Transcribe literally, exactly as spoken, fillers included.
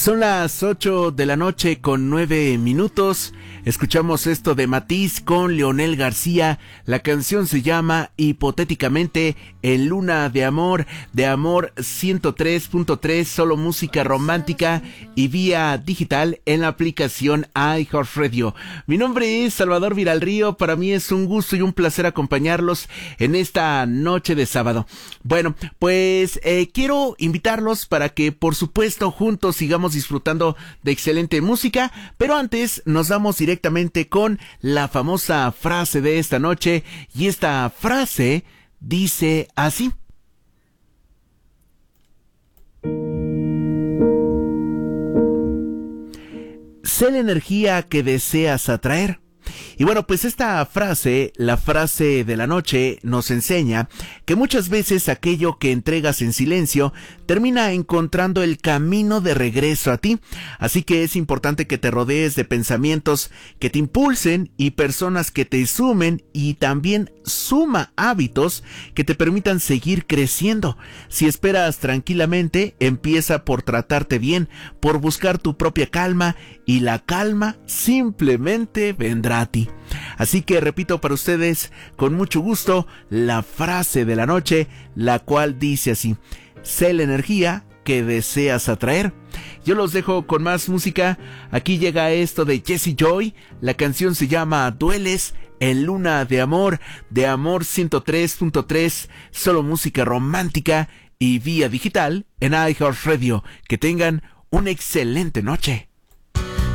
Son las ocho de la noche con nueve minutos. Escuchamos esto de Matiz con Leonel García. La canción se llama Hipotéticamente en Luna de Amor, de Amor ciento tres punto tres, solo música romántica y vía digital en la aplicación iHeartRadio. Mi nombre es Salvador Viralrío. Para mí es un gusto y un placer acompañarlos en esta noche de sábado. Bueno, pues eh, quiero invitarlos para que por supuesto juntos sigamos disfrutando de excelente música, pero antes nos vamos directamente con la famosa frase de esta noche, y esta frase dice así: sé la energía que deseas atraer. Y bueno, pues esta frase, la frase de la noche, nos enseña que muchas veces aquello que entregas en silencio termina encontrando el camino de regreso a ti. Así que es importante que te rodees de pensamientos que te impulsen y personas que te sumen, y también suma hábitos que te permitan seguir creciendo. Si esperas tranquilamente, empieza por tratarte bien, por buscar tu propia calma, y la calma simplemente vendrá a ti. Así que repito para ustedes con mucho gusto la frase de la noche, la cual dice así: sé la energía que deseas atraer. Yo los dejo con más música. Aquí llega esto de Jessie Joy. La canción se llama Dueles en Luna de Amor, de Amor ciento tres punto tres, solo música romántica y vía digital en iHeartRadio. Que tengan una excelente noche.